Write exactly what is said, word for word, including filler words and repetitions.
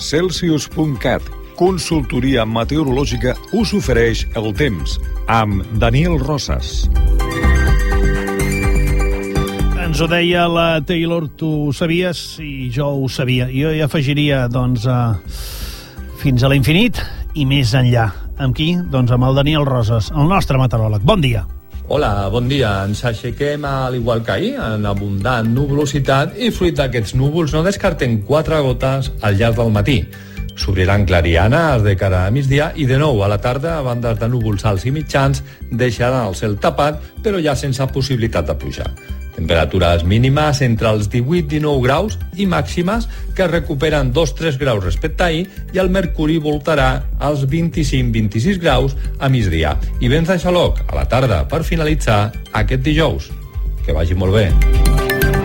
Celsius punt cat, consultoria meteorològica, us ofereix el temps amb Daniel Rosas. Ens ho deia la Taylor, tu ho sabies i jo ho sabia. Jo hi afegiria, doncs, uh, fins a l'infinit i més enllà. Amb qui? Doncs amb el Daniel Rosas, el nostre meteoròleg. Bon dia. Hola, bon dia. Ens aixequem, al igual que ahir, en abundant nuvolositat i fruit d'aquests núvols no descartem quatre gotes al llarg del matí. S'obriran clarianes de cara a migdia i de nou a la tarda, a bandes de núvols alts i mitjans, deixaran el cel tapat, però ja sense possibilitat de pluja. Temperatures mínimes entre els divuit i dinou graus i màximes que recuperen dos a tres graus respecte a ahir i el mercuri voltarà als vint-i-cinc a vint-i-sis graus a migdia. I vents de xaloc a la tarda per finalitzar aquest dijous. Que vagi molt bé.